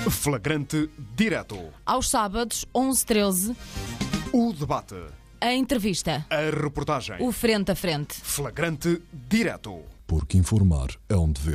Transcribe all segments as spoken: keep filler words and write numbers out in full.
Flagrante Direto. Aos sábados, onze e treze, O debate. a entrevista, A reportagem. o frente a frente. Flagrante Direto. Porque informar é um dever.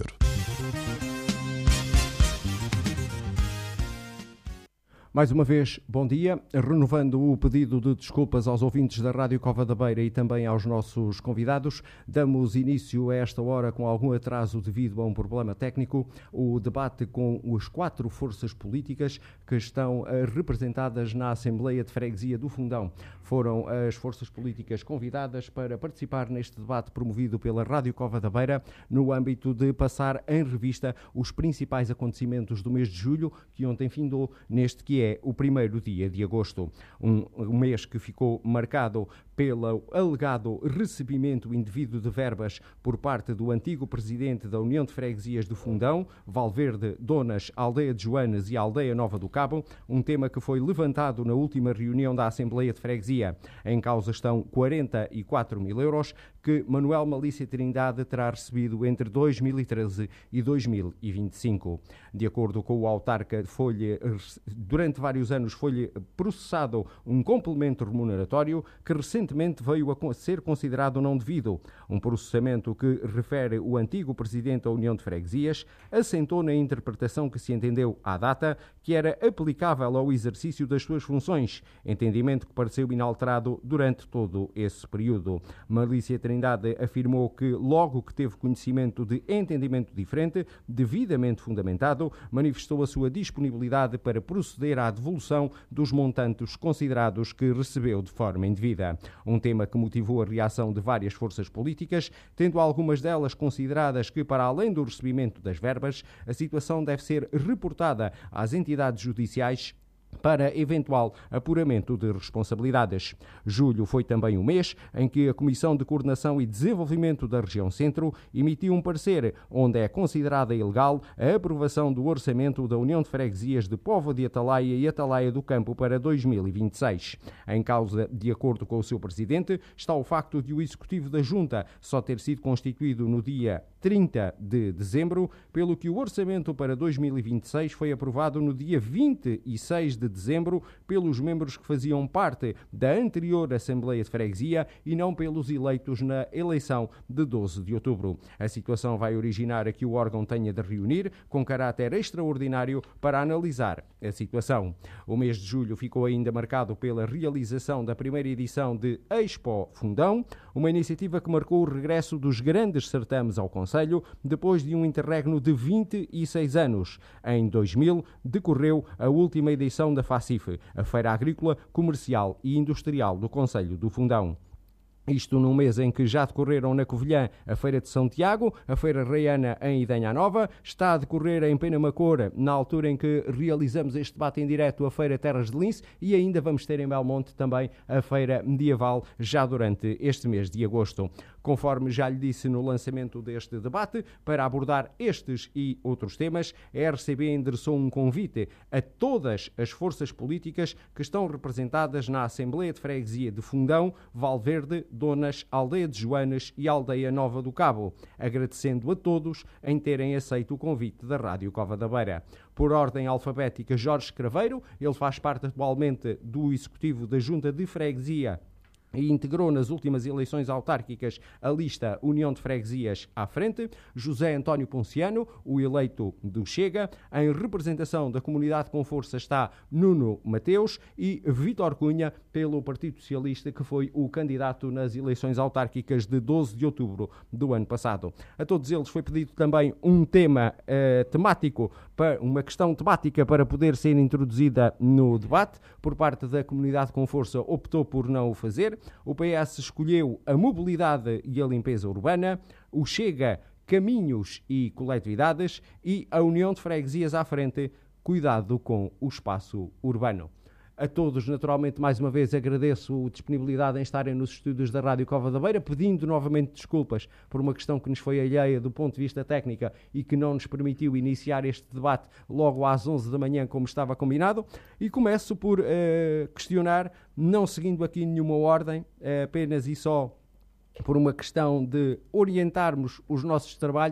Mais uma vez, bom dia. Renovando o pedido de desculpas aos ouvintes da Rádio Cova da Beira e também aos nossos convidados, damos início a esta hora com algum atraso devido a um problema técnico, o debate com as quatro forças políticas que estão representadas na Assembleia de Freguesia do Fundão. Foram as forças políticas convidadas para participar neste debate promovido pela Rádio Cova da Beira, no âmbito de passar em revista os principais acontecimentos do mês de julho, que ontem findou neste que é o primeiro dia de agosto. Um, um mês que ficou marcado pelo alegado recebimento indevido de verbas por parte do antigo presidente da União de Freguesias do Fundão, Valverde, Donas, Aldeia de Joanes e Aldeia Nova do Cabo, um tema que foi levantado na última reunião da Assembleia de Freguesia. Em causa estão quarenta e quatro mil euros que Manuel Malícia Trindade terá recebido entre dois mil e treze e dois mil e vinte e cinco. De acordo com o autarca, foi-lhe, durante vários anos foi-lhe processado um complemento remuneratório que recentemente veio a ser considerado não devido. Um processamento que, refere o antigo presidente da União de Freguesias, assentou na interpretação que se entendeu à data que era aplicável ao exercício das suas funções, entendimento que pareceu inalterado durante todo esse período. Malícia Trindade afirmou que, logo que teve conhecimento de entendimento diferente, devidamente fundamentado, manifestou a sua disponibilidade para proceder à devolução dos montantes considerados que recebeu de forma indevida. Um tema que motivou a reação de várias forças políticas, tendo algumas delas consideradas que, para além do recebimento das verbas, a situação deve ser reportada às entidades judiciais para eventual apuramento de responsabilidades. Julho foi também o mês em que a Comissão de Coordenação e Desenvolvimento da Região Centro emitiu um parecer onde é considerada ilegal a aprovação do orçamento da União de Freguesias de Póvoa de Atalaia e Atalaia do Campo para dois mil e vinte e seis. Em causa, de acordo com o seu presidente, está o facto de o Executivo da Junta só ter sido constituído no dia trinta de dezembro, pelo que o orçamento para dois mil e vinte e seis foi aprovado no dia vinte e seis de dezembro pelos membros que faziam parte da anterior Assembleia de Freguesia e não pelos eleitos na eleição de doze de outubro. A situação vai originar a que o órgão tenha de reunir com caráter extraordinário para analisar a situação. O mês de julho ficou ainda marcado pela realização da primeira edição de Expo Fundão, uma iniciativa que marcou o regresso dos grandes certames ao Conselho depois de um interregno de vinte e seis anos. Em dois mil decorreu a última edição da FACIF, a Feira Agrícola, Comercial e Industrial do Concelho do Fundão. Isto num mês em que já decorreram na Covilhã a Feira de São Tiago, a Feira Reiana em Idenha Nova, está a decorrer em Penamacor, na altura em que realizamos este debate em direto, a Feira Terras de Lince, e ainda vamos ter em Belmonte também a Feira Medieval já durante este mês de agosto. Conforme já lhe disse no lançamento deste debate, para abordar estes e outros temas, a R C B endereçou um convite a todas as forças políticas que estão representadas na Assembleia de Freguesia de Fundão, Valverde, Donas, Aldeia de Joanes e Aldeia Nova do Cabo, agradecendo a todos em terem aceito o convite da Rádio Cova da Beira. Por ordem alfabética, Jorge Craveiro, ele faz parte atualmente do Executivo da Junta de Freguesia e integrou nas últimas eleições autárquicas a lista União de Freguesias à frente. José António Ponciano, o eleito do Chega. Em representação da comunidade com força está Nuno Mateus e Vítor Cunha, pelo Partido Socialista, que foi o candidato nas eleições autárquicas de doze de outubro do ano passado. A todos eles foi pedido também um tema eh, temático, para, uma questão temática para poder ser introduzida no debate. Por parte da comunidade com força optou por não o fazer. O P S escolheu a mobilidade e a limpeza urbana, o Chega, caminhos e coletividades, e a União de Freguesias à frente, cuidado com o espaço urbano. A todos, naturalmente, mais uma vez agradeço a disponibilidade em estarem nos estúdios da Rádio Cova da Beira, pedindo novamente desculpas por uma questão que nos foi alheia do ponto de vista técnico e que não nos permitiu iniciar este debate logo às onze da manhã, como estava combinado. E começo por uh, questionar, não seguindo aqui nenhuma ordem, uh, apenas e só por uma questão de orientarmos os nossos trabalhos,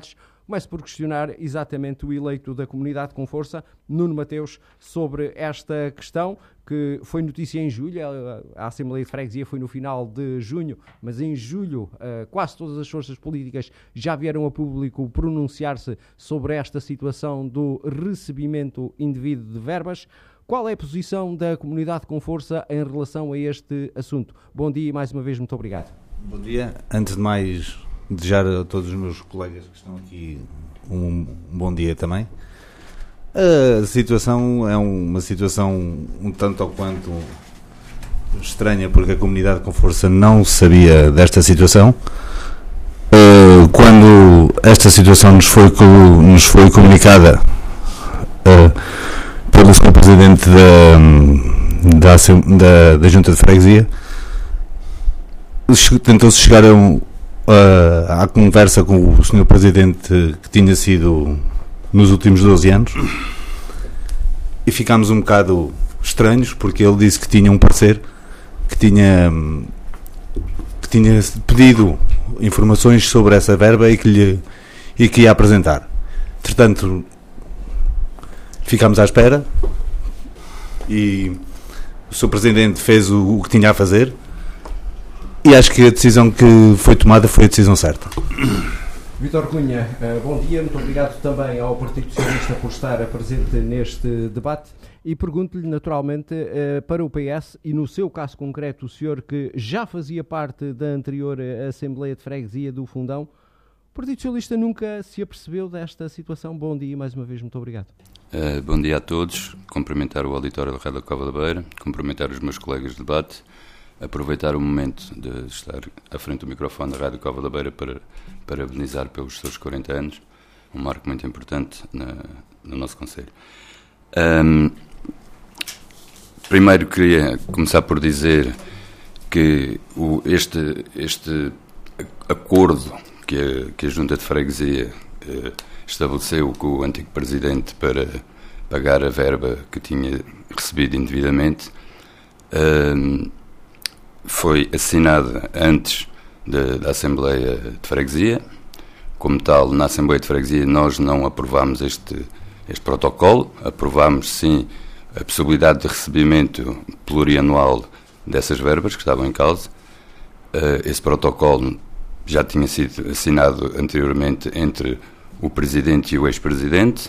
Começo por questionar exatamente o eleito da comunidade com força, Nuno Mateus, sobre esta questão que foi notícia em julho. A Assembleia de Freguesia foi no final de junho, mas em julho quase todas as forças políticas já vieram a público pronunciar-se sobre esta situação do recebimento indevido de verbas. Qual é a posição da comunidade com força em relação a este assunto? Bom dia e mais uma vez muito obrigado. Bom dia. Antes de mais, desejar a todos os meus colegas que estão aqui um, um bom dia também. A situação é uma situação um tanto ou quanto estranha, porque a comunidade com força não sabia desta situação. Quando esta situação nos foi, nos foi comunicada pelo senhor Presidente da, da, da Junta de Freguesia, tentou-se chegar a um, a, à conversa com o senhor Presidente que tinha sido nos últimos doze anos, e ficámos um bocado estranhos, porque ele disse que tinha um parecer, que tinha, que tinha pedido informações sobre essa verba e que, lhe, e que ia apresentar. Entretanto, ficámos à espera e o senhor Presidente fez o, o que tinha a fazer, e acho que a decisão que foi tomada foi a decisão certa. Vítor Cunha, bom dia, muito obrigado também ao Partido Socialista por estar presente neste debate, e pergunto-lhe naturalmente para o P S, e no seu caso concreto, o senhor que já fazia parte da anterior Assembleia de Freguesia do Fundão, o Partido Socialista nunca se apercebeu desta situação. Bom dia e mais uma vez muito obrigado. Uh, bom dia a todos, cumprimentar o auditório da Rádio Cova da Beira, cumprimentar os meus colegas de debate, aproveitar o momento de estar à frente do microfone da Rádio Cova da Beira para parabenizar pelos seus quarenta anos, um marco muito importante na, no nosso concelho. Um, primeiro queria começar por dizer que o, este, este acordo que a, que a Junta de Freguesia eh, estabeleceu com o antigo Presidente para pagar a verba que tinha recebido indevidamente um, foi assinada antes de, da Assembleia de Freguesia. Como tal, na Assembleia de Freguesia nós não aprovámos este, este protocolo, aprovámos sim a possibilidade de recebimento plurianual dessas verbas que estavam em causa. Uh, esse protocolo já tinha sido assinado anteriormente entre o Presidente e o ex-Presidente.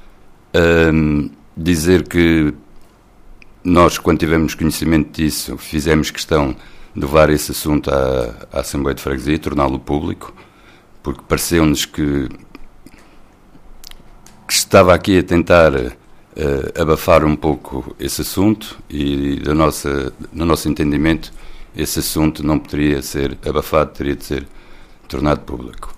Um, dizer que nós, quando tivemos conhecimento disso, fizemos questão de levar esse assunto à, à Assembleia de Freguesia e torná-lo público, porque pareceu-nos que, que estava aqui a tentar uh, abafar um pouco esse assunto, e da nossa, no nosso entendimento esse assunto não poderia ser abafado, teria de ser tornado público.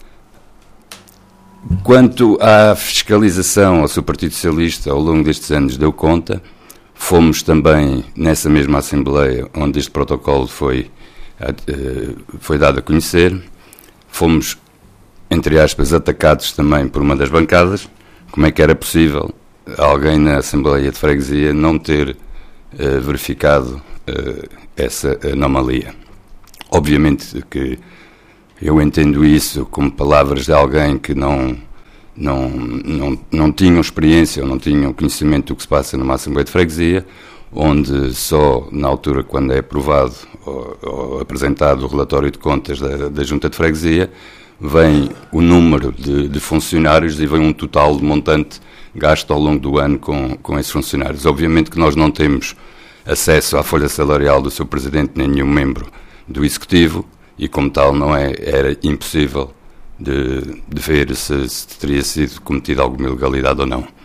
Quanto à fiscalização ao seu Partido Socialista, ao longo destes anos deu conta. Fomos também nessa mesma Assembleia onde este protocolo foi, foi dado a conhecer. Fomos, entre aspas, atacados também por uma das bancadas. Como é que era possível alguém na Assembleia de Freguesia não ter uh, verificado uh, essa anomalia? Obviamente que eu entendo isso como palavras de alguém que não, não, não, não tinham experiência ou não tinham conhecimento do que se passa numa Assembleia de Freguesia, onde só na altura, quando é aprovado ou, ou apresentado o relatório de contas da, da Junta de Freguesia, vem o número de, de funcionários e vem um total de montante gasto ao longo do ano com, com esses funcionários. Obviamente que nós não temos acesso à folha salarial do seu Presidente nem nenhum membro do Executivo, e como tal não é, era impossível de, de ver se, se teria sido cometida alguma ilegalidade ou não.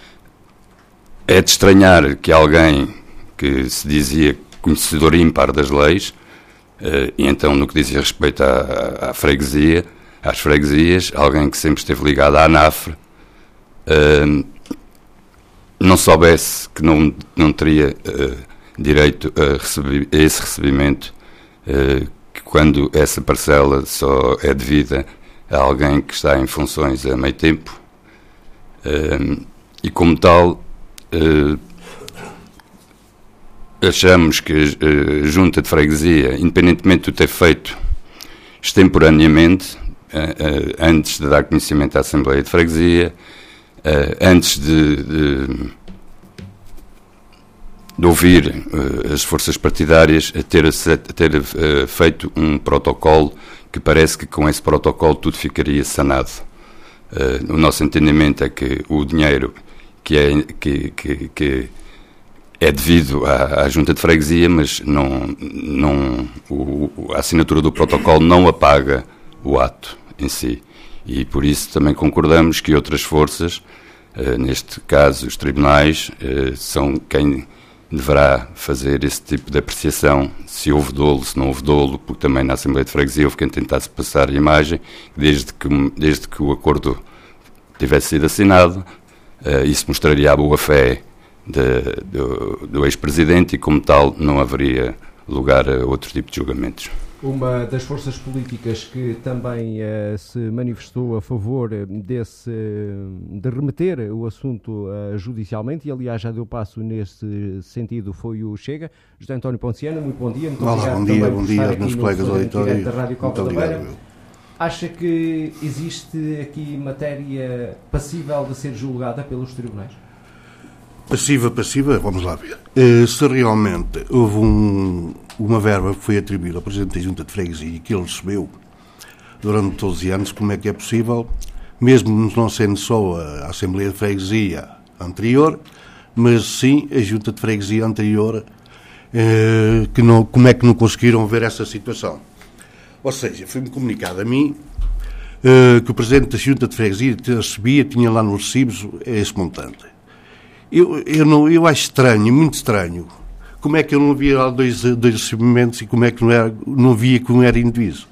É de estranhar que alguém que se dizia conhecedor ímpar das leis, eh, e então no que dizia respeito à, à freguesia, às freguesias, alguém que sempre esteve ligado à ANAFRE, eh, não soubesse que não, não teria eh, direito a, receber, a esse recebimento, eh, que quando essa parcela só é devida a alguém que está em funções a meio tempo, uh, e como tal uh, achamos que a Junta de Freguesia, independentemente de ter feito extemporaneamente, antes de dar conhecimento à Assembleia de Freguesia, antes de, de, de ouvir as forças partidárias, a ter, a ter feito um protocolo que parece que com esse protocolo tudo ficaria sanado. O nosso entendimento é que o dinheiro que é, que, que, que é devido à, à Junta de Freguesia, mas não, não, o, a assinatura do protocolo não apaga o ato em si. E por isso também concordamos que outras forças, eh, neste caso os tribunais, eh, são quem deverá fazer esse tipo de apreciação, se houve dolo, se não houve dolo, porque também na Assembleia de Freguesia houve quem tentasse passar a imagem, desde que, desde que o acordo tivesse sido assinado, eh, isso mostraria a boa-fé De, do, do ex-presidente e, como tal, não haveria lugar a outro tipo de julgamentos. Uma das forças políticas que também uh, se manifestou a favor desse, de remeter o assunto uh, judicialmente, e aliás já deu passo nesse sentido, foi o Chega. José António Ponciano, muito bom dia. Muito Olá, bom dia, bom dia aos meus colegas do auditório. Da Rádio Cova da Beira. Acha que existe aqui matéria passível de ser julgada pelos tribunais? Passiva, passiva, vamos lá ver. Uh, se realmente houve um, uma verba que foi atribuída ao Presidente da Junta de Freguesia e que ele recebeu durante doze anos, como é que é possível, mesmo não sendo só a Assembleia de Freguesia anterior, mas sim a Junta de Freguesia anterior, uh, que não, como é que não conseguiram ver essa situação? Ou seja, foi-me comunicado a mim uh, que o Presidente da Junta de Freguesia recebia, tinha lá nos recibos esse montante. Eu, eu, não, eu acho estranho, muito estranho, como é que eu não via lá dois, dois recebimentos e como é que não, era, não via que um era indivíduo.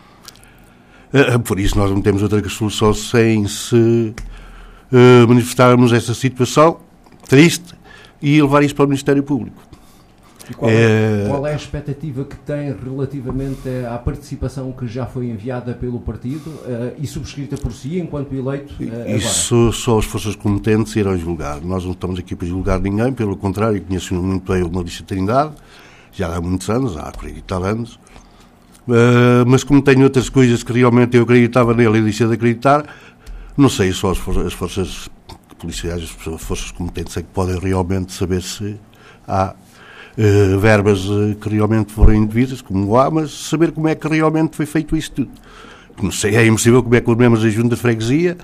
Uh, por isso nós não temos outra solução sem se uh, manifestarmos essa situação triste e levar isso para o Ministério Público. E qual, é, qual é a expectativa que tem relativamente à participação que já foi enviada pelo partido uh, e subscrita por si enquanto eleito uh, Isso agora? Só as forças competentes irão julgar. Nós não estamos aqui para julgar ninguém, pelo contrário, conheço muito bem o Maurício Trindade, já há muitos anos, há quarenta e tal anos, uh, mas como tenho outras coisas que realmente eu acreditava nele e deixei de acreditar, não sei, só as forças, as forças policiais, as forças competentes é que podem realmente saber se há Uh, verbas uh, que realmente foram indevidas, como há, mas saber como é que realmente foi feito isso tudo. Não sei, é impossível como é que os membros da Junta de Freguesia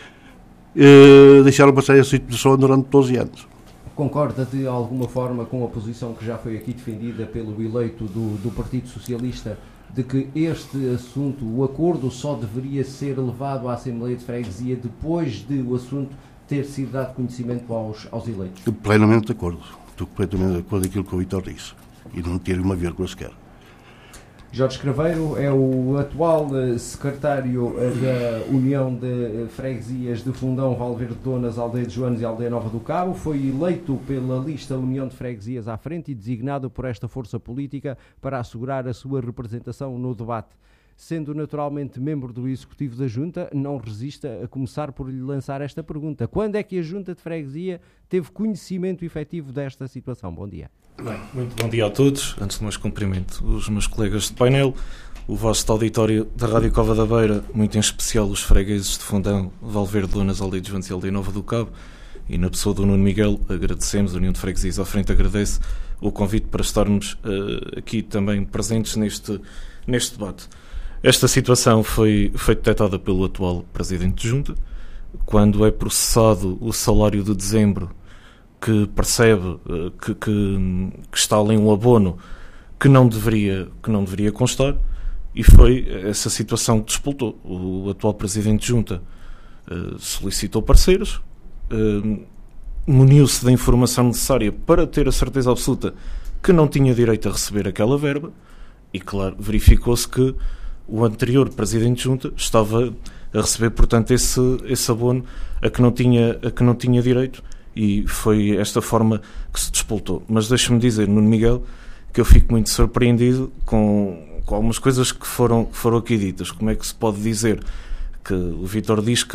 uh, deixaram passar essa situação durante doze anos. Concorda de alguma forma com a posição que já foi aqui defendida pelo eleito do, do Partido Socialista, de que este assunto, o acordo, só deveria ser levado à Assembleia de Freguesia depois de o assunto ter sido dado conhecimento aos, aos eleitos? Plenamente de acordo. Estou completamente de acordo com aquilo que o Vítor disse. E não ter uma vírgula sequer. Jorge Craveiro é o atual secretário da União de Freguesias de Fundão, Valverde de Donas, Aldeia de Joanes e Aldeia Nova do Cabo. Foi eleito pela lista União de Freguesias à frente e designado por esta força política para assegurar a sua representação no debate. Sendo naturalmente membro do Executivo da Junta, não resista a começar por lhe lançar esta pergunta. Quando é que a Junta de Freguesia teve conhecimento efetivo desta situação? Bom dia. Bem, muito bom dia a todos. Antes de mais, cumprimento os meus colegas de painel, o vasto auditório da Rádio Cova da Beira, muito em especial os fregueses de Fundão, Valverde de Donas, Aldeia de Joanes e Aldeia Nova do Cabo, e na pessoa do Nuno Miguel, agradecemos, a União de Freguesias à frente agradece o convite para estarmos uh, aqui também presentes neste, neste debate. Esta situação foi, foi detectada pelo atual Presidente de Junta, quando é processado o salário de dezembro, que percebe que, que, que está ali um abono que não deveria, que não deveria constar, e foi essa situação que despoltou. O atual Presidente de Junta uh, solicitou parceiros, uh, muniu-se da informação necessária para ter a certeza absoluta que não tinha direito a receber aquela verba, e claro, verificou-se que o anterior Presidente de Junta estava a receber, portanto, esse, esse abono a que, não tinha, a que não tinha direito, e foi esta forma que se despoltou. Mas deixa-me dizer, Nuno Miguel, que eu fico muito surpreendido com, com algumas coisas que foram, que foram aqui ditas. Como é que se pode dizer que o Vítor diz que,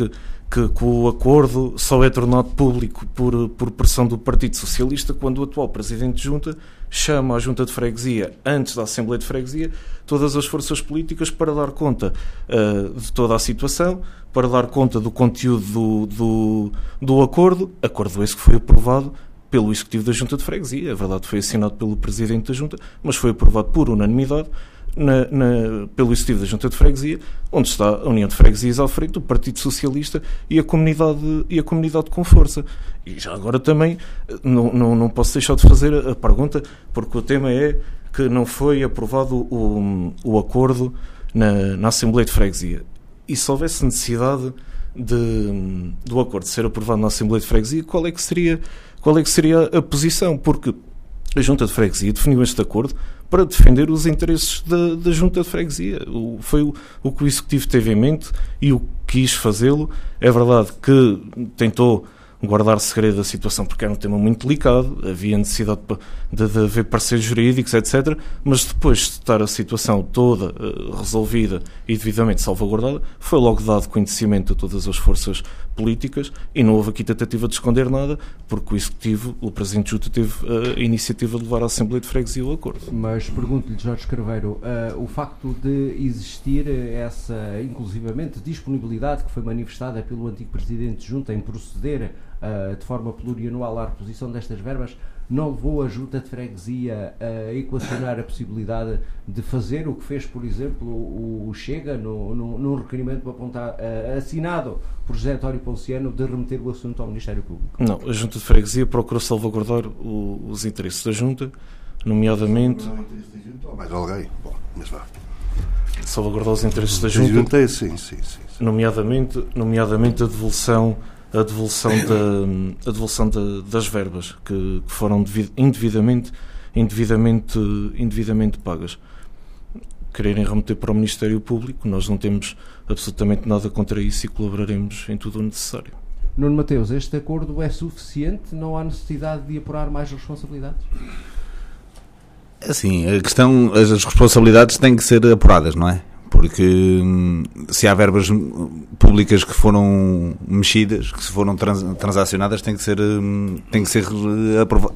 que, que o acordo só é tornado público por, por pressão do Partido Socialista quando o atual Presidente de Junta chama à Junta de Freguesia, antes da Assembleia de Freguesia, todas as forças políticas para dar conta uh, de toda a situação, para dar conta do conteúdo do, do, do acordo, acordo esse que foi aprovado pelo Executivo da Junta de Freguesia. É verdade, foi assinado pelo Presidente da Junta, mas foi aprovado por unanimidade Na, na, pelo Executivo da Junta de Freguesia, onde está a União de Freguesias à frente, o Partido Socialista e a comunidade, e a comunidade com força. E já agora também não, não, não posso deixar de fazer a, a pergunta, porque o tema é que não foi aprovado o, o acordo na, na Assembleia de Freguesia. E se houvesse necessidade de, do acordo ser aprovado na Assembleia de Freguesia, qual é que seria, qual é que seria a posição? Porque a Junta de Freguesia definiu este acordo para defender os interesses da, da Junta de Freguesia. O, foi o, o que o Executivo teve em mente e o que quis fazê-lo. É verdade que tentou guardar segredo da situação porque era um tema muito delicado, havia necessidade de, de haver parceiros jurídicos, etcétera. Mas depois de estar a situação toda uh, resolvida e devidamente salvaguardada, foi logo dado conhecimento a todas as forças políticas e não houve aqui tentativa de esconder nada, porque o Executivo, o Presidente de Junta, teve a iniciativa de levar à Assembleia de Freguesia o acordo. Mas pergunto-lhe, Jorge Craveiro, uh, o facto de existir essa, inclusivamente, disponibilidade que foi manifestada pelo antigo Presidente de Junta em proceder uh, de forma plurianual à reposição destas verbas, não levou a Junta de Freguesia a equacionar a possibilidade de fazer o que fez, por exemplo, o, o Chega, no, no, num requerimento apontar, uh, assinado por José António Ponciano, de remeter o assunto ao Ministério Público? Não, a Junta de Freguesia procurou salvaguardar o, os interesses da Junta, nomeadamente... Não, interesse da Junta ou mais alguém? Bom, mas vá. Salvaguardar os interesses da Junta, Junta sim, sim, sim, sim. Nomeadamente, nomeadamente a devolução a devolução, da, a devolução da, das verbas que, que foram devid, indevidamente, indevidamente, indevidamente pagas. Quererem remeter para o Ministério Público, nós não temos absolutamente nada contra isso e colaboraremos em tudo o necessário. Nuno Mateus, este acordo é suficiente? Não há necessidade de apurar mais responsabilidades? Assim, a questão, as responsabilidades têm que ser apuradas, não é? Porque se há verbas públicas que foram mexidas, que se foram trans, transacionadas, tem que ser, tem que ser aprova,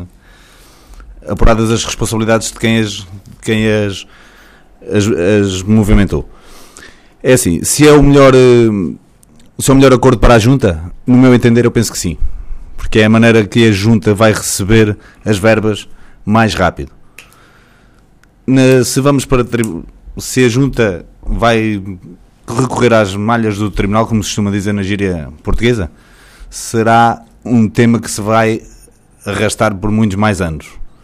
apuradas as responsabilidades de quem as, de quem as, as, as movimentou. É assim, se é o melhor, se é o melhor acordo para a Junta, no meu entender eu penso que sim, porque é a maneira que a Junta vai receber as verbas mais rápido. Na, se vamos para se a Junta vai recorrer às malhas do Tribunal, como se costuma dizer na gíria portuguesa, será um tema que se vai arrastar por muitos mais anos.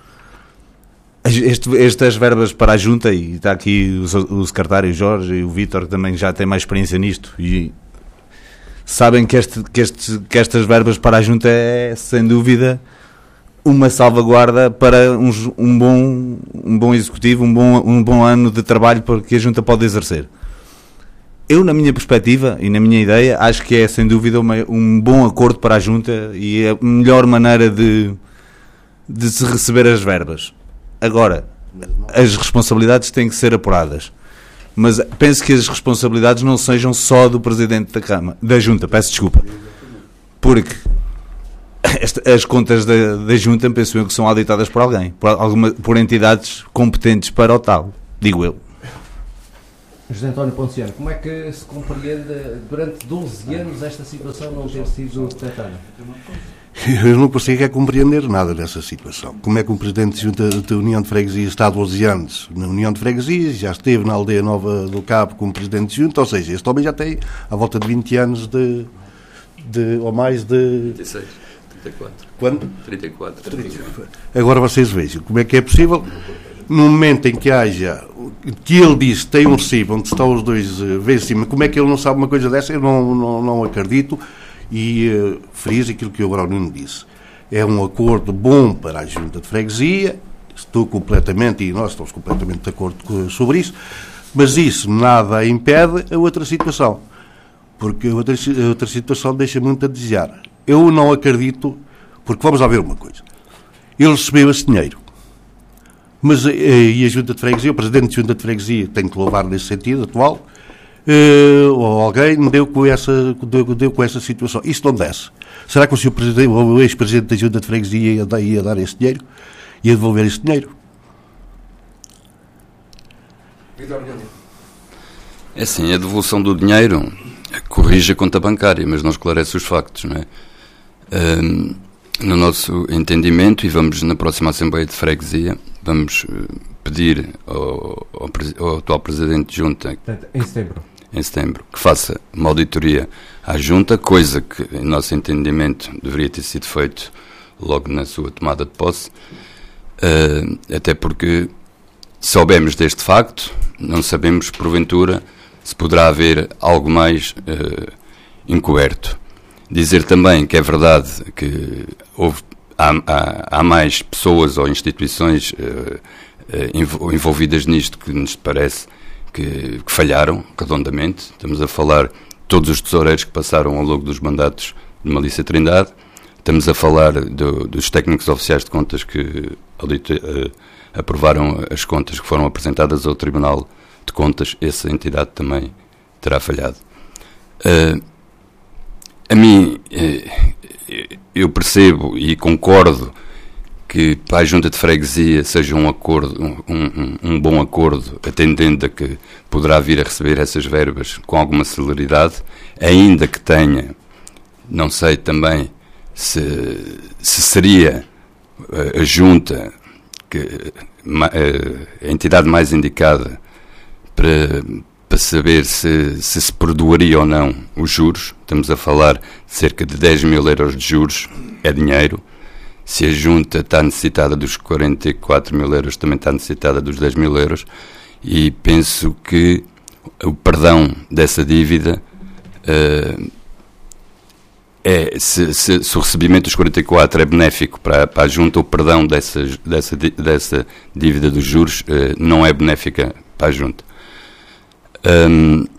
Este, estas verbas para a Junta, e está aqui o, o secretário Jorge e o Vítor, que também já têm mais experiência nisto, e sabem que, este, que, este, que estas verbas para a Junta é, sem dúvida, uma salvaguarda para um, um, bom, um bom executivo, um bom, um bom ano de trabalho para que a Junta pode exercer. Eu, na minha perspectiva e na minha ideia, acho que é sem dúvida uma, um bom acordo para a Junta e é a melhor maneira de, de se receber as verbas. Agora, as responsabilidades têm que ser apuradas, mas penso que as responsabilidades não sejam só do Presidente da Câmara, da Junta, peço desculpa, porque as contas da, da Junta, penso eu, que são auditadas por alguém, por, alguma, por entidades competentes para o tal, digo eu. José António Ponciano, como é que se compreende durante doze anos esta situação não ter sido detectada? Eu não consigo é compreender nada dessa situação. Como é que um Presidente de Junta da União de Freguesias está há doze anos na União de Freguesias, já esteve na Aldeia Nova do Cabo como Presidente de Junta, ou seja, este homem já tem à volta de vinte anos de, de ou mais de... trinta e seis. trinta e quatro. Quando? trinta e quatro. trinta e quatro. Agora vocês vejam como é que é possível, no momento em que haja, que ele diz que tem um recibo onde estão os dois uh, vencimos, como é que ele não sabe uma coisa dessa? Eu não, não, não acredito e uh, friso aquilo que o Bruno disse. É um acordo bom para a Junta de Freguesia, estou completamente, e nós estamos completamente de acordo com, sobre isso, mas isso nada impede a outra situação, porque a outra, a outra situação deixa muito a desejar. Eu não acredito, porque vamos lá ver uma coisa. Ele recebeu esse dinheiro, mas e a Junta de Freguesia, o Presidente da Junta de Freguesia, tem que louvar nesse sentido atual, uh, ou alguém deu com, essa, deu, deu com essa situação. Isso não desce. Será que o, senhor presidente, o ex-presidente da Junta de Freguesia ia, ia, ia dar esse dinheiro? Ia devolver esse dinheiro? É assim, a devolução do dinheiro corrige a conta bancária, mas não esclarece os factos, não é? Um, no nosso entendimento, e vamos na próxima Assembleia de Freguesia, vamos pedir ao, ao, ao atual Presidente de Junta, Portanto, em setembro. em setembro, que faça uma auditoria à Junta, coisa que, em nosso entendimento, deveria ter sido feito logo na sua tomada de posse, uh, até porque soubemos deste facto, não sabemos, porventura, se poderá haver algo mais uh, encoberto. Dizer também que é verdade que houve, há, há, há mais pessoas ou instituições uh, uh, envolvidas nisto que nos parece que, que falharam redondamente. Estamos a falar de todos os tesoureiros que passaram ao longo dos mandatos de Melissa Trindade. Estamos a falar do, dos técnicos oficiais de contas que audito, uh, aprovaram as contas que foram apresentadas ao Tribunal de Contas. Essa entidade também terá falhado. Uh, a mim, uh, eu percebo e concordo que para a Junta de Freguesia seja um acordo, um, um, um bom acordo, atendendo a que poderá vir a receber essas verbas com alguma celeridade, ainda que tenha, não sei também se, se seria uh, a Junta, que, uh, a entidade mais indicada para, para saber se, se se perdoaria ou não os juros. Estamos a falar de cerca de dez mil euros de juros, é dinheiro. Se a Junta está necessitada dos quarenta e quatro mil euros, também está necessitada dos dez mil euros, e penso que o perdão dessa dívida uh, é, se, se, se o recebimento dos quarenta e quatro é benéfico para, para a Junta, o perdão dessa, dessa, dessa dívida dos juros uh, não é benéfica para a Junta. Um, uh,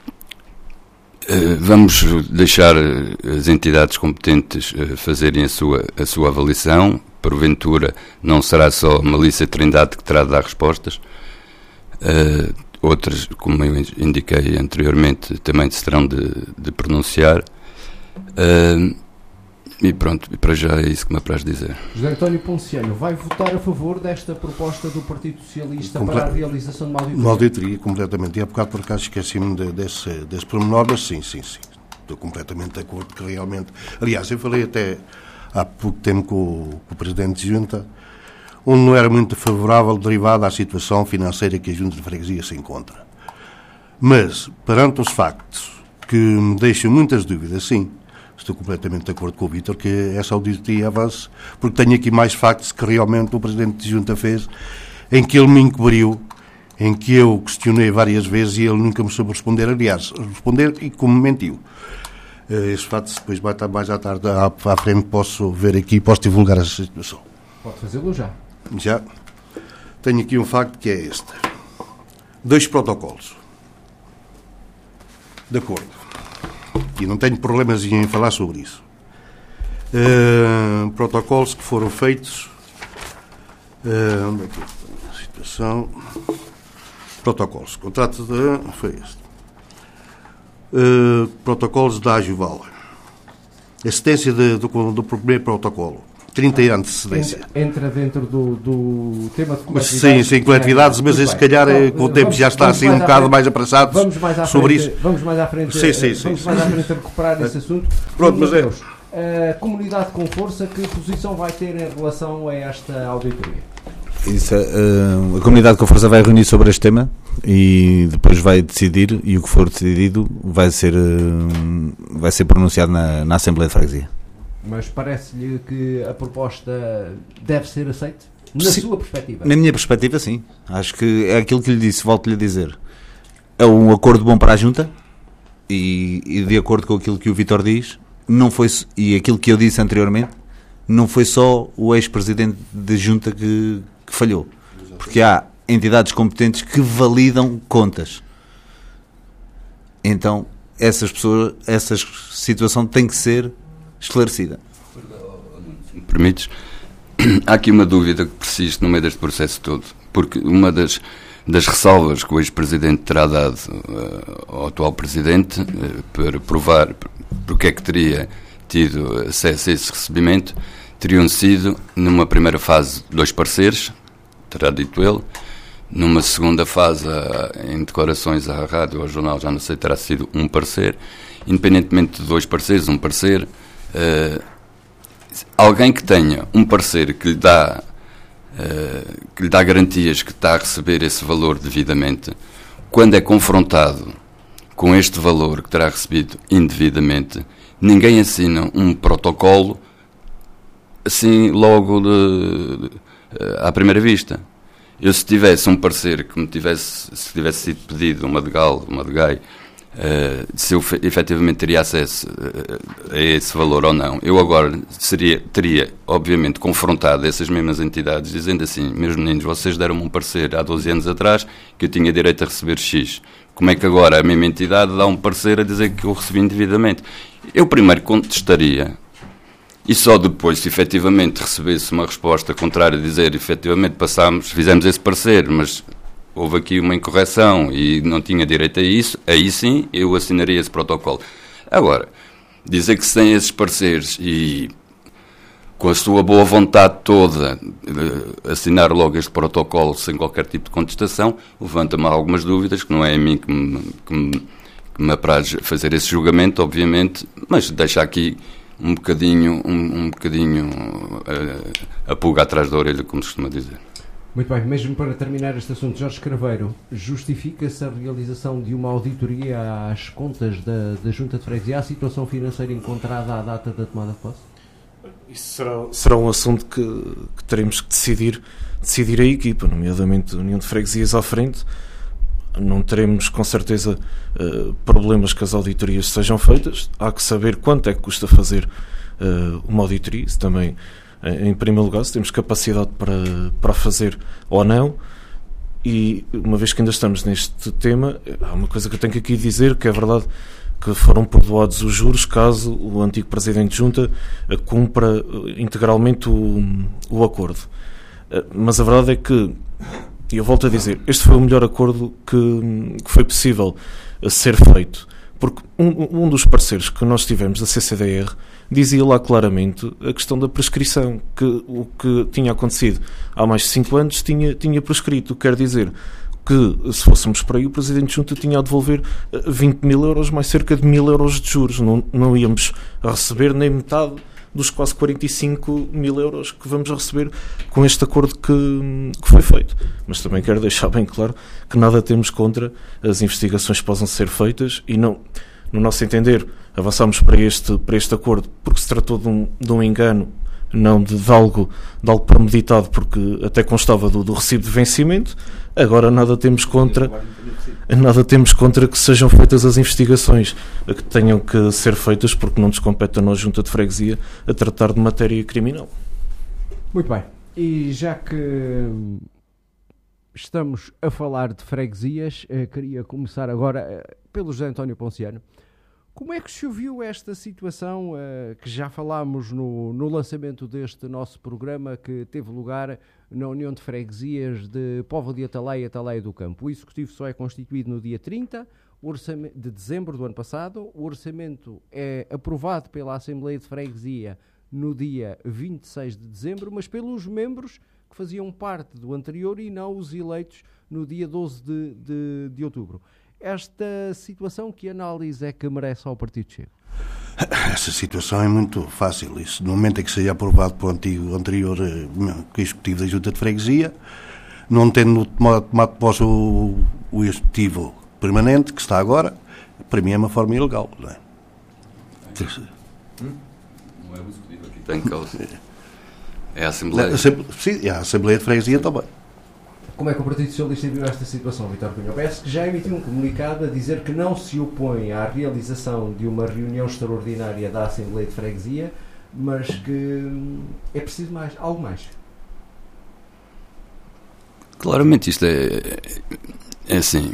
vamos deixar as entidades competentes uh, fazerem a sua, a sua avaliação. Porventura não será só a Melissa Trindade que terá de dar respostas. Uh, outras, como eu indiquei anteriormente, também se terão de, de pronunciar. Uh, e pronto, para já é isso que me apraz dizer. José António Ponciano vai votar a favor desta proposta do Partido Socialista Comple- para a realização de uma auditoria? Uma auditoria, completamente. E há bocado, por acaso, esqueci-me de, desse, desse pormenor, mas sim, sim, sim. Estou completamente de acordo que realmente... Aliás, eu falei até há pouco tempo com o, com o Presidente de Junta, onde não era muito favorável, derivado à situação financeira que a Junta de Freguesia se encontra. Mas, perante os factos que me deixam muitas dúvidas, sim, estou completamente de acordo com o Vítor que essa auditoria avance, porque tenho aqui mais factos que realmente o Presidente de Junta fez, em que ele me encobriu, em que eu questionei várias vezes e ele nunca me soube responder, aliás, responder e como mentiu. Esses factos depois vai estar mais à tarde, à, à frente, posso ver aqui e posso divulgar essa situação. Pode fazê-lo já. Já. Tenho aqui um facto que é este. Dois protocolos. De acordo. E não tenho problemas em falar sobre isso. Uh, protocolos que foram feitos. Uh, onde é que está a situação? Protocolos. Contrato de. Foi este. Uh, protocolos da Ajuval. Assistência de, do, do primeiro protocolo. trinta anos de antecedência. Entra dentro do, do tema de coletividades. Sim, sim, coletividades, mas se calhar então, com o tempo já está assim um bocado mais apressado vamos mais à sobre frente, isso. Vamos mais à frente, sim, sim, vamos sim, mais sim. à frente a recuperar esse assunto. Pronto, mas é... A comunidade com força, que posição vai ter em relação a esta auditoria? Isso, uh, a comunidade com força vai reunir sobre este tema e depois vai decidir, e o que for decidido vai ser, uh, vai ser pronunciado na, na Assembleia de Freguesia. Mas parece-lhe que a proposta deve ser aceita? Na Sim. sua perspectiva? Na minha perspectiva, sim. Acho que é aquilo que lhe disse, volto-lhe a dizer. É um acordo bom para a Junta e, e de acordo com aquilo que o Vítor diz, não foi, e aquilo que eu disse anteriormente, não foi só o ex-presidente de Junta que, que falhou. Porque há entidades competentes que validam contas. Então, essas pessoas, essa situação tem que ser esclarecida. Se me permites, há aqui uma dúvida que persiste no meio deste processo todo, porque uma das, das ressalvas que o ex-presidente terá dado uh, ao atual presidente uh, para provar porque é que teria tido acesso a esse recebimento, teriam sido, numa primeira fase, dois pareceres, terá dito ele, numa segunda fase, em declarações à rádio ou ao jornal, já não sei, terá sido um parecer, independentemente de dois pareceres, um parecer, uh, alguém que tenha um parecer que lhe dá uh, que lhe dá garantias que está a receber esse valor devidamente, quando é confrontado com este valor que terá recebido indevidamente, ninguém assina um protocolo assim logo de, de, à primeira vista. Eu, se tivesse um parecer que me tivesse, se tivesse sido pedido uma de Gal, uma de Gai, uh, se eu efetivamente teria acesso uh, a esse valor ou não, eu agora seria, teria, obviamente, confrontado essas mesmas entidades, dizendo assim: meus meninos, vocês deram-me um parecer há doze anos atrás que eu tinha direito a receber X. Como é que agora a mesma entidade dá um parecer a dizer que eu recebi indevidamente? Eu primeiro contestaria. E só depois, se efetivamente recebesse uma resposta contrária, dizer efetivamente passámos, fizemos esse parecer, mas houve aqui uma incorreção e não tinha direito a isso, aí sim eu assinaria esse protocolo. Agora, dizer que se tem esses pareceres e com a sua boa vontade toda assinar logo este protocolo sem qualquer tipo de contestação, levanta-me algumas dúvidas, que não é a mim que me, que me, que me apraz fazer esse julgamento, obviamente, mas deixa aqui um bocadinho, um, um bocadinho uh, a pulga atrás da orelha, como se costuma dizer. Muito bem, mesmo para terminar este assunto, Jorge Craveiro, justifica-se a realização de uma auditoria às contas da, da Junta de Freguesia, à situação financeira encontrada à data da tomada de posse? Isso será, será um assunto que, que teremos que decidir, decidir a equipa, nomeadamente a União de Freguesias à frente. Não teremos, com certeza, uh, problemas que as auditorias sejam feitas. Há que saber quanto é que custa fazer uh, uma auditoria. Isso também, em primeiro lugar, se temos capacidade para, para fazer ou não. E, uma vez que ainda estamos neste tema, há uma coisa que eu tenho que aqui dizer, que é verdade que foram perdoados os juros caso o antigo Presidente de Junta uh, cumpra integralmente o, o acordo. Uh, mas a verdade é que, e eu volto a dizer, este foi o melhor acordo que, que foi possível ser feito, porque um, um dos parceiros que nós tivemos da C C D R dizia lá claramente a questão da prescrição, que o que tinha acontecido há mais de cinco anos tinha, tinha prescrito. Quer dizer que, se fôssemos por aí, o Presidente de Junta tinha a devolver vinte mil euros, mais cerca de mil euros de juros. Não, não íamos receber nem metade dos quase quarenta e cinco mil euros que vamos receber com este acordo que, que foi feito. Mas também quero deixar bem claro que nada temos contra as investigações que possam ser feitas e não, no nosso entender, avançamos para este, para este acordo porque se tratou de um, de um engano, não de, de, algo, de algo premeditado, porque até constava do, do recibo de vencimento. Agora nada temos contra nada temos contra que sejam feitas as investigações que tenham que ser feitas, porque não nos compete a nós, Junta de Freguesia, a tratar de matéria criminal. Muito bem, e já que estamos a falar de freguesias, queria começar agora pelo José António Ponciano. Como é que se ouviu esta situação uh, que já falámos no, no lançamento deste nosso programa, que teve lugar na União de Freguesias de Póvoa de Atalaia e Atalaia do Campo? O Executivo só é constituído no dia trinta de dezembro do ano passado, o orçamento é aprovado pela Assembleia de Freguesia no dia vinte e seis de dezembro, mas pelos membros que faziam parte do anterior e não os eleitos no dia doze de, de, de outubro. Esta situação, que análise é que merece ao Partido Chega? Essa situação é muito fácil. Isso, no momento em que seja aprovado pelo antigo, anterior uh, Executivo da Junta de Freguesia, não tendo tomado, tomado posse o, o Executivo permanente, que está agora, para mim é uma forma ilegal. Não é? Hum? Não é o Executivo aqui, tem causa. É a Assembleia. Sim, é a Assembleia de Freguesia também. Como é que o Partido Socialista viu esta situação, Vítor Cunha? Parece que já emitiu um comunicado a dizer que não se opõe à realização de uma reunião extraordinária da Assembleia de Freguesia, mas que é preciso mais, algo mais. Claramente isto é, é assim,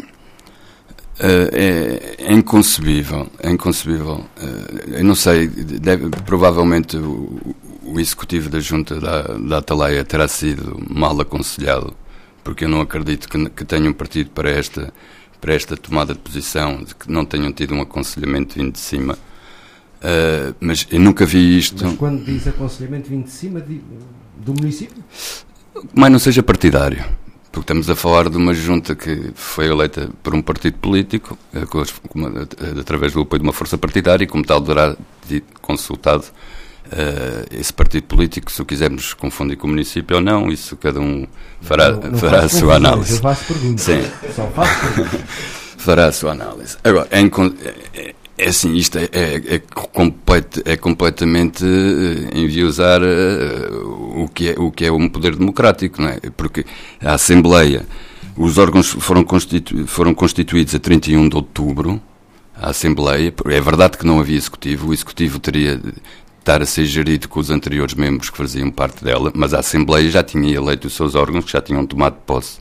é, é inconcebível, é inconcebível. Eu não sei, deve, provavelmente o, o Executivo da Junta da, da Atalaia terá sido mal aconselhado porque eu não acredito que, que tenham partido para esta, para esta tomada de posição, de que não tenham tido um aconselhamento vindo de cima. Uh, mas eu nunca vi isto... Mas quando diz aconselhamento vindo de cima de, do município? Mas não seja partidário, porque estamos a falar de uma junta que foi eleita por um partido político, através do apoio de uma força partidária, e como tal deverá consultado uh, esse partido político, se o quisermos confundir com o município ou não, isso cada um fará, não, não fará a sua análise. Eu faço perguntas. Sim. Só faço perguntas. Fará a sua análise. Agora, é, é, é assim, isto é, é, é, complet, é completamente enviosar uh, o, que é, o que é um poder democrático, não é? Porque a Assembleia, os órgãos foram, constitu, foram constituídos a trinta e um de outubro, a Assembleia, é verdade que não havia Executivo, o Executivo teria de estar a ser gerido com os anteriores membros que faziam parte dela, mas a Assembleia já tinha eleito os seus órgãos, que já tinham tomado posse.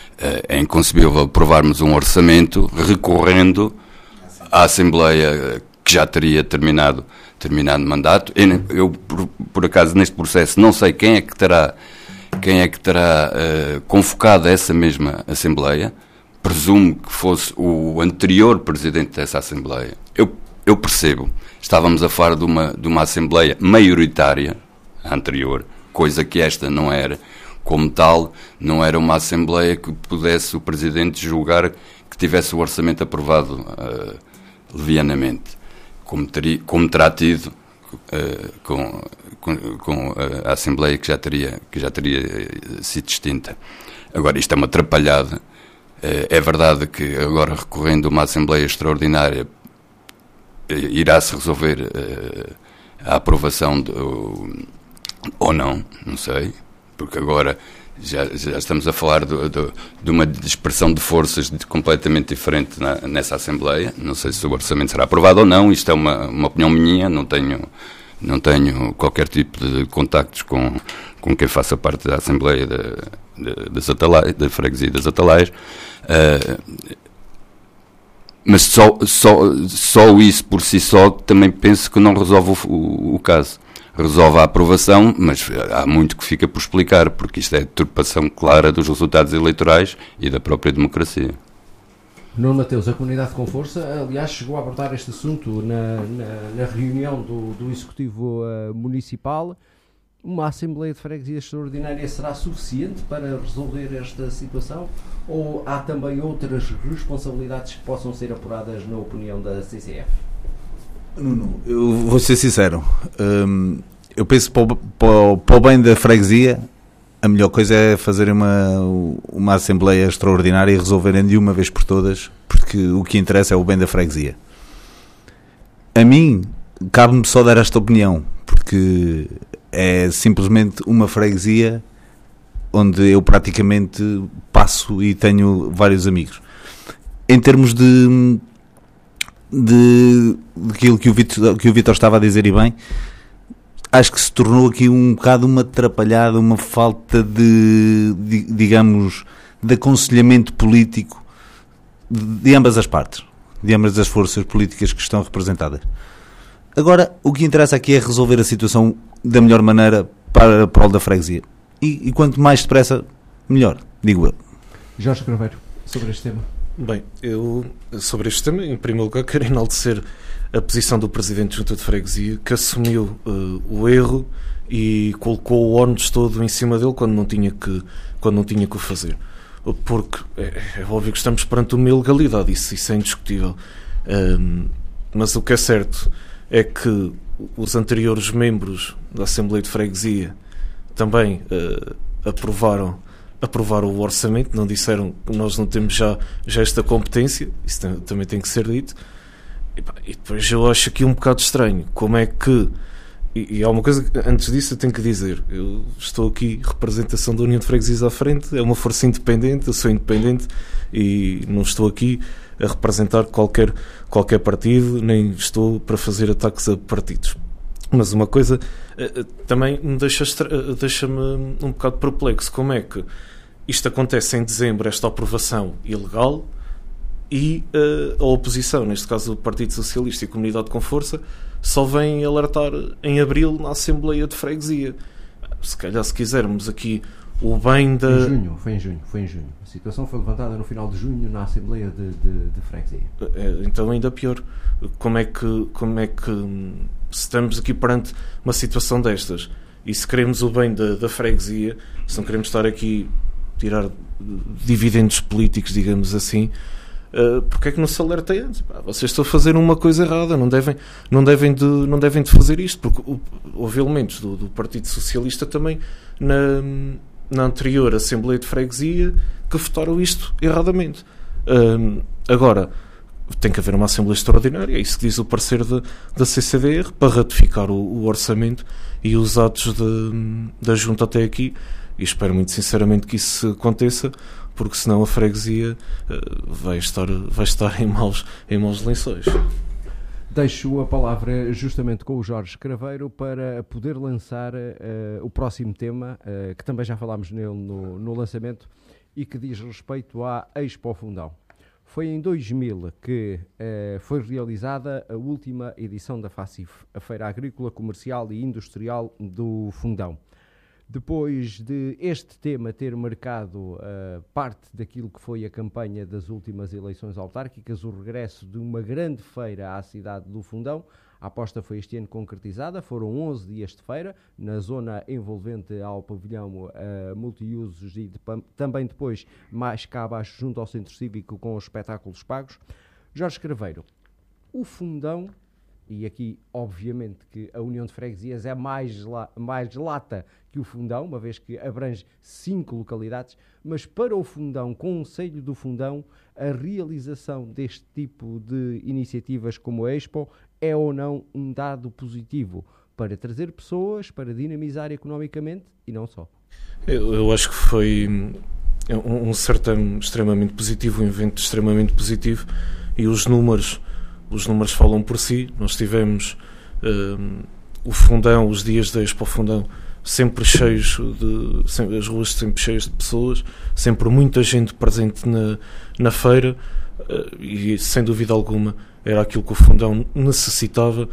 É inconcebível aprovarmos um orçamento recorrendo à Assembleia que já teria terminado, terminado mandato. Eu, eu por, por acaso, neste processo, não sei quem é que terá, quem é que terá uh, convocado essa mesma Assembleia. Presumo que fosse o anterior presidente dessa Assembleia. Eu, eu percebo. Estávamos a falar de uma, de uma Assembleia maioritária, a anterior, coisa que esta não era. Como tal, não era uma Assembleia que pudesse o Presidente julgar que tivesse o orçamento aprovado uh, levianamente, como, teria, como terá tido uh, com, com, com a Assembleia que já teria, que já teria sido extinta. Agora, isto é uma atrapalhada. Uh, é verdade que agora, recorrendo a uma Assembleia Extraordinária, uh, irá-se resolver uh, a aprovação de, uh, ou não, não sei. Porque agora já, já estamos a falar do, do, de uma dispersão de forças de, completamente diferente na, nessa Assembleia. Não sei se o orçamento será aprovado ou não, isto é uma, uma opinião minha, não tenho, não tenho qualquer tipo de contactos com, com quem faça parte da Assembleia de, de, das Atalaias, da Freguesia das Atalaias. Uh, mas só, só, só isso por si só também penso que não resolve o, o, o caso. Resolve a aprovação, mas há muito que fica por explicar, porque isto é deturpação clara dos resultados eleitorais e da própria democracia. Nuno Mateus, a Comunidade com Força, aliás, chegou a abordar este assunto na, na, na reunião do, do Executivo uh, Municipal. Uma Assembleia de Freguesia Extraordinária será suficiente para resolver esta situação? Ou há também outras responsabilidades que possam ser apuradas na opinião da C C F? Nuno, eu vou ser sincero, hum, eu penso para o, para, para o bem da freguesia, a melhor coisa é fazer uma, uma Assembleia Extraordinária e resolverem de uma vez por todas, porque o que interessa é o bem da freguesia. A mim, cabe-me só dar esta opinião, porque é simplesmente uma freguesia onde eu praticamente passo e tenho vários amigos. Em termos de... de daquilo que o Vítor, que o Vítor estava a dizer, e bem, acho que se tornou aqui um bocado uma atrapalhada, uma falta de, de digamos, de aconselhamento político de, de ambas as partes, de ambas as forças políticas que estão representadas. Agora, o que interessa aqui é resolver a situação da melhor maneira para a prol da freguesia. E, e quanto mais depressa, melhor, digo eu. Jorge Craveiro, sobre este tema. Bem, eu, sobre este tema, em primeiro lugar, quero enaltecer a posição do Presidente da Junta de Freguesia, que assumiu uh, o erro e colocou o ónus todo em cima dele quando não tinha que, quando não tinha que o fazer. Porque é, é óbvio que estamos perante uma ilegalidade, isso, isso é indiscutível. Um, mas o que é certo é que os anteriores membros da Assembleia de Freguesia também uh, aprovaram aprovaram o orçamento, não disseram que nós não temos já, já esta competência, isso tem, também tem que ser dito. E, pá, e depois eu acho aqui um bocado estranho, como é que, e, e há uma coisa que antes disso eu tenho que dizer, eu estou aqui, representação da União de Freguesias à frente, é uma força independente, eu sou independente e não estou aqui a representar qualquer, qualquer partido, nem estou para fazer ataques a partidos. Mas uma coisa uh, também me deixa, uh, deixa-me um bocado perplexo. Como é que isto acontece em dezembro, esta aprovação ilegal, e uh, a oposição, neste caso o Partido Socialista e a Comunidade com Força, só vem alertar em abril na Assembleia de Freguesia. Se calhar, se quisermos aqui o bem da... Em junho, foi em junho, foi em junho. A situação foi levantada no final de junho na Assembleia de, de, de Freguesia. Então ainda pior. Como é que, como é que se estamos aqui perante uma situação destas e se queremos o bem da, da freguesia, se não queremos estar aqui a tirar dividendos políticos, digamos assim, uh, porque é que não se alerta antes? Pá, vocês estão a fazer uma coisa errada, não devem, não devem, de, não devem de fazer isto, porque houve elementos do, do Partido Socialista também na, na anterior Assembleia de Freguesia que votaram isto erradamente. Uh, agora, tem que haver uma Assembleia Extraordinária, é isso que diz o parecer da, da C C D R, para ratificar o, o orçamento e os atos de, da Junta até aqui, e espero muito sinceramente que isso aconteça, porque senão a freguesia uh, vai estar, vai estar em, maus, em maus lençóis. Deixo a palavra justamente com o Jorge Craveiro para poder lançar uh, o próximo tema, uh, que também já falámos nele no, no lançamento, e que diz respeito à Expo Fundão. Foi em dois mil que uh, foi realizada a última edição da FACIF, a Feira Agrícola, Comercial e Industrial do Fundão. Depois de este tema ter marcado uh, parte daquilo que foi a campanha das últimas eleições autárquicas, o regresso de uma grande feira à cidade do Fundão, a aposta foi este ano concretizada, foram onze dias de feira, na zona envolvente ao pavilhão uh, multiusos e de, também depois mais cá abaixo junto ao Centro Cívico com os espetáculos pagos. Jorge Craveiro, o Fundão, e aqui obviamente que a União de Freguesias é mais, la, mais lata que o Fundão, uma vez que abrange cinco localidades, mas para o Fundão, Concelho do Fundão, a realização deste tipo de iniciativas como a Expo é ou não um dado positivo para trazer pessoas, para dinamizar economicamente e não só? Eu, eu acho que foi um, um certame extremamente positivo, um evento extremamente positivo, e os números Os números falam por si. Nós tivemos um, o Fundão, os dias da Expo Fundão, sempre cheios de, sempre, as ruas sempre cheias de pessoas, sempre muita gente presente na, na feira, uh, e sem dúvida alguma era aquilo que o Fundão necessitava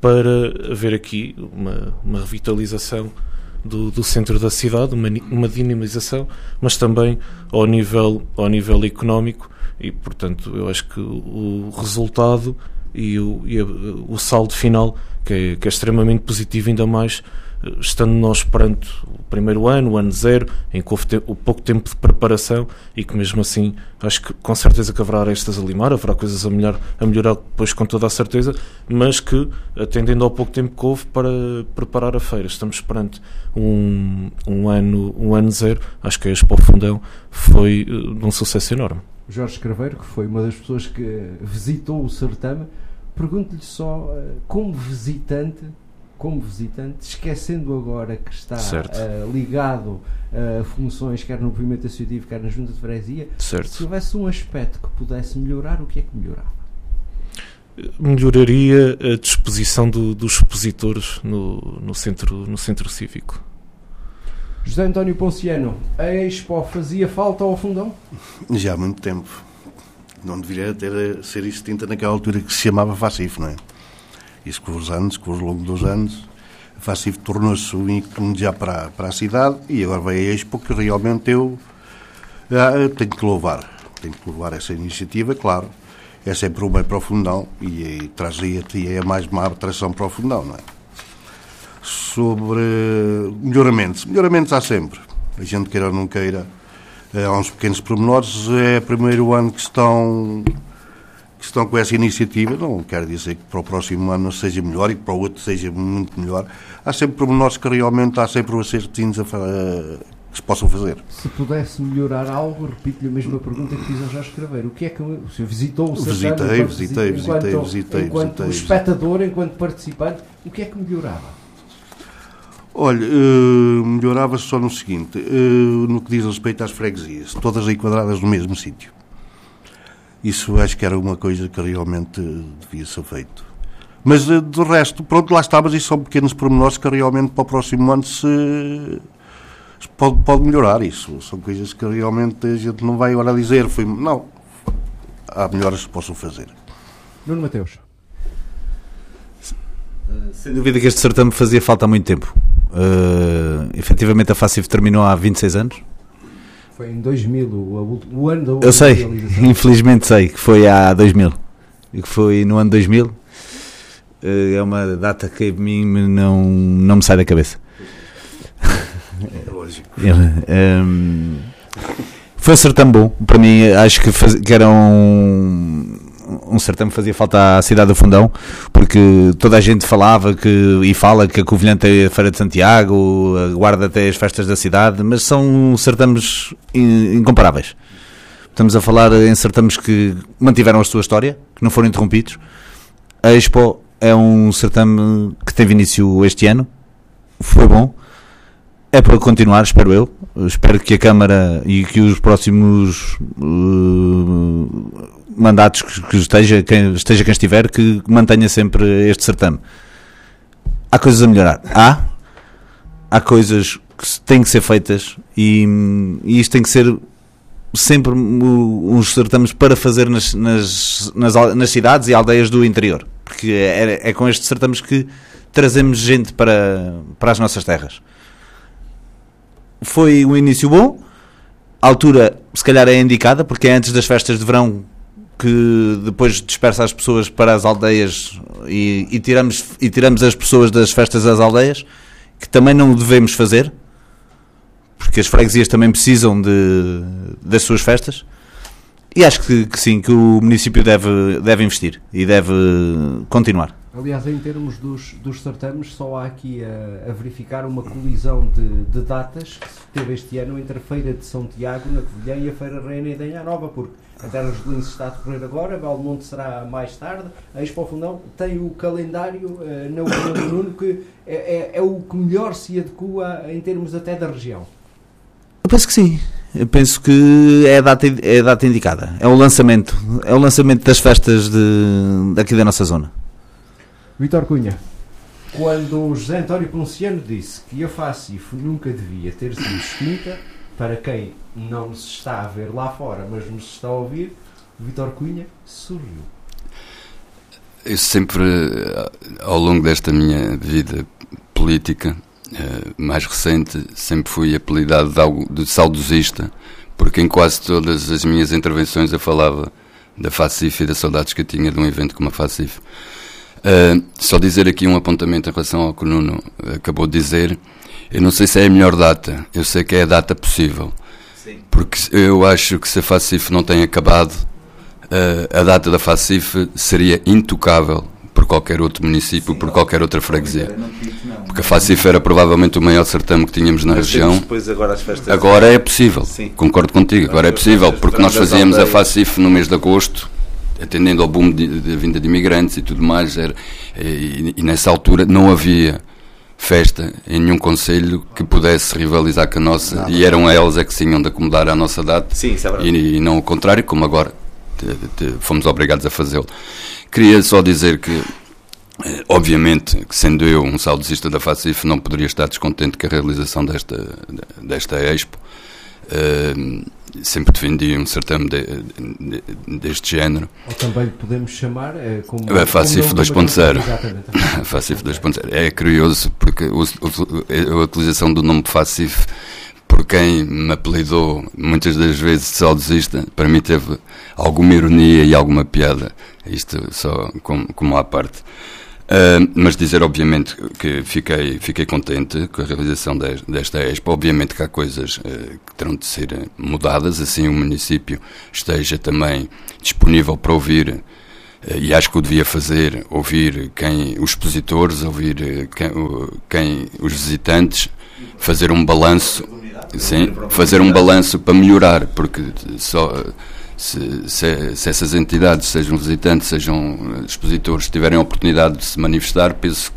para haver aqui uma, uma revitalização do, do centro da cidade, uma, uma dinamização, mas também ao nível, ao nível económico. E, portanto, eu acho que o resultado e o, e a, o saldo final, que é, que é extremamente positivo, ainda mais estando nós perante o primeiro ano, o ano zero, em que houve te, o pouco tempo de preparação, e que mesmo assim, acho que com certeza que haverá arestas a limar, haverá coisas a melhorar, a melhorar depois com toda a certeza, mas que, atendendo ao pouco tempo que houve para preparar a feira, estamos perante um, um, ano, um ano zero. Acho que a Expo Fundão foi uh, um sucesso enorme. Jorge Craveiro, que foi uma das pessoas que visitou o certame, pergunto-lhe só, como visitante, como visitante, esquecendo agora que está uh, ligado a funções, quer no movimento associativo, quer na Junta de Freguesia, se houvesse um aspecto que pudesse melhorar, o que é que melhorava? Melhoraria a disposição do, dos expositores no, no, centro, no centro cívico. José António Ponciano, a Expo fazia falta ao Fundão? Já há muito tempo. Não deveria ter ser extinta naquela altura que se chamava FACIF, não é? Isso com os anos, com os longo dos anos, a FACIF tornou-se um ícone já para, para a cidade, e agora vai a Expo, que realmente eu ah, tenho que louvar. Tenho que louvar essa iniciativa, claro. É sempre um bem para o Fundão, e, e trazia-te é mais uma atração para o Fundão, não é? Sobre melhoramentos. Melhoramentos há sempre. A gente queira ou não queira. Há uns pequenos pormenores. É o primeiro ano que estão, que estão com essa iniciativa. Não quero dizer que para o próximo ano seja melhor e que para o outro seja muito melhor. Há sempre pormenores que realmente há sempre acertinhos a, a, que se possam fazer. Se pudesse melhorar algo, repito-lhe a mesma pergunta que fiz ao Jorge Craveiro. O que é que o senhor visitou o Visitei, certame? visitei, visitei, enquanto, visitei. Enquanto visitei, espectador, enquanto participante, o que é que melhorava? Olha, uh, melhorava-se só no seguinte, uh, no que diz respeito às freguesias, todas enquadradas no mesmo sítio. Isso acho que era uma coisa que realmente devia ser feito. Mas uh, do resto, pronto, lá estávamos, e são pequenos pormenores que realmente para o próximo ano se, se pode, pode melhorar isso. São coisas que realmente a gente não vai agora dizer, foi, não, há melhoras que se possam fazer. Nuno Mateus. Sem dúvida que este certame fazia falta há muito tempo. Uh, efetivamente a Facif terminou há vinte e seis anos. Foi em dois mil, o, o ano da última Eu sei, realização. infelizmente sei que foi há dois mil. E que foi no ano dois mil. Uh, é uma data que a mim não, não me sai da cabeça. É lógico. um, foi um certame bom. Para mim, acho que, faz, que era um, um certame que fazia falta à cidade do Fundão, porque toda a gente falava que, e fala que a Covilhã tem a Feira de Santiago, a Guarda até as festas da cidade, mas são certames incomparáveis. Estamos a falar em certames que mantiveram a sua história, que não foram interrompidos. A Expo é um certame que teve início este ano, foi bom, é para continuar, espero eu. Espero que a Câmara e que os próximos uh, mandatos que, que esteja, quem, esteja quem estiver, que mantenha sempre este certame. Há coisas a melhorar, há, há coisas que têm que ser feitas e, e isto tem que ser sempre uns certames para fazer nas, nas, nas, nas cidades e aldeias do interior, porque é, é com estes certames que trazemos gente para, para as nossas terras. Foi um início bom, a altura se calhar é indicada, porque é antes das festas de verão que depois dispersa as pessoas para as aldeias e, e, tiramos, e tiramos as pessoas das festas das aldeias, que também não devemos fazer, porque as freguesias também precisam de, das suas festas, e acho que, que sim, que o município deve, deve investir e deve continuar. Aliás, em termos dos, dos certames, só há aqui a, a verificar uma colisão de, de datas que se teve este ano entre a Feira de São Tiago, na Covilhã, e a Feira Reina e Danha Nova, porque a Terra dos Linces está a decorrer agora, Belmonte será mais tarde, a Expo Fundão tem o calendário, uh, na opinião do Nuno, que é, é, é o que melhor se adequa em termos até da região. Eu penso que sim. Eu penso que é a data, é a data indicada. É o lançamento. É o lançamento das festas de, daqui da nossa zona. Vítor Cunha, quando José António Ponciano disse que a Facif nunca devia ter sido extinta, para quem não se está a ver lá fora, mas nos está a ouvir, Vítor Cunha sorriu. Eu sempre, ao longo desta minha vida política, mais recente, sempre fui apelidado de saudosista, porque em quase todas as minhas intervenções eu falava da Facif e das saudades que eu tinha de um evento como a Facif. Uh, só dizer aqui um apontamento em relação ao que o Nuno acabou de dizer. Eu não sei se é a melhor data, eu sei que é a data possível. Sim. Porque eu acho que se a Facif não tem acabado, uh, a data da Facif seria intocável por qualquer outro município, sim, por qualquer outra freguesia. Porque a Facif era provavelmente o maior certame que tínhamos na região. Depois agora, as festas agora é possível, sim. Concordo contigo, agora é possível, porque nós fazíamos a Facif no mês de agosto, atendendo ao boom da vinda de imigrantes e tudo mais, era, e, e nessa altura não havia festa em nenhum concelho que pudesse rivalizar com a nossa, nada, e eram elas é que se tinham de acomodar à nossa data. Sim, isso é verdade. E, e não o contrário, como agora te, te, fomos obrigados a fazê-lo. Queria só dizer que, obviamente, que sendo eu um saudosista da Facif, não poderia estar descontente com a realização desta, desta Expo. Uh, sempre defendi um certame de, de, deste género. Ou também podemos chamar é, como a Facif dois ponto zero. A Facif dois ponto zero. É curioso porque o, o, a utilização do nome Facif, por quem me apelidou muitas das vezes de saudosista, para mim teve alguma ironia e alguma piada. Isto só como, como à parte. Uh, mas dizer, obviamente, que fiquei, fiquei contente com a realização de, desta Expo. Obviamente que há coisas uh, que terão de ser mudadas, assim o município esteja também disponível para ouvir, uh, e acho que o devia fazer, ouvir quem, os expositores, ouvir uh, quem, uh, quem, os visitantes, fazer um balanço, sim, fazer um balanço para melhorar, porque só... Uh, Se, se, se essas entidades, sejam visitantes, sejam expositores, tiverem a oportunidade de se manifestar, penso